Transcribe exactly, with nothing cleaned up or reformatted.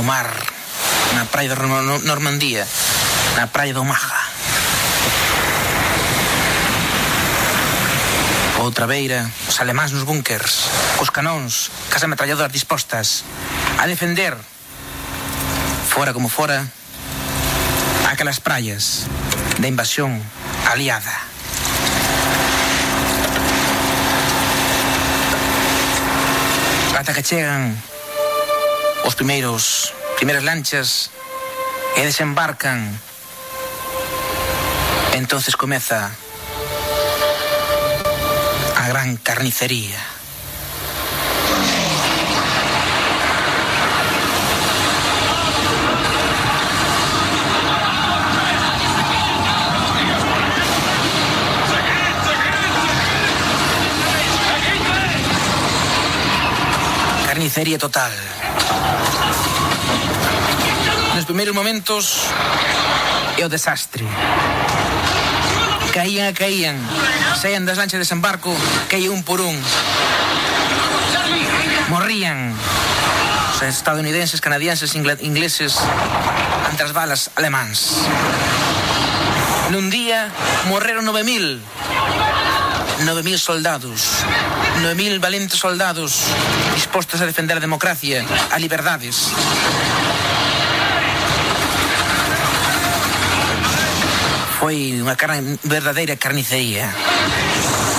o mar, na praia de Normandía, na praia do Maja. Outra beira, os alemáns nos búnkers, cos canóns, cas ametralladoras dispostas a defender, fora como fora, aquelas praias da invasión aliada. Ata que chegan os primeiros, primeiras lanchas e desembarcan. Entonces comeza a gran carnicería. Carnicería total. Nos primeiros momentos é o desastre. Caían e caían, saían das lanchas de desembarco, caían un por un. Morrían os estadounidenses, canadienses, ingleses ante as balas alemáns. Nun día morreron nove mil. Nove mil soldados. Nove mil valentes soldados dispostos a defender a democracia, a liberdades. Foi unha carne, verdadeira carnicería.